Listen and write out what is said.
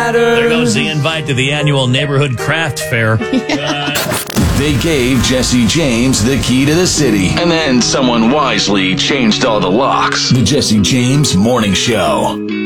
matters. There goes the invite to the annual neighborhood craft fair. They gave Jesse James the key to the city. And then someone wisely changed all the locks. The Jesse James Morning Show.